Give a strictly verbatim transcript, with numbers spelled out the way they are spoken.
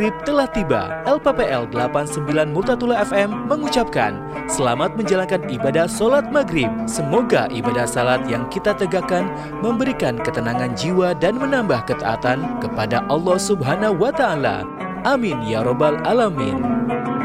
telah tiba. L P P L delapan puluh sembilan Multatula F M mengucapkan selamat menjalankan ibadah sholat maghrib. Semoga ibadah salat yang kita tegakkan memberikan ketenangan jiwa dan menambah ketaatan kepada Allah Subhanahu wa Ta'ala. Amin ya Rabbal Alamin.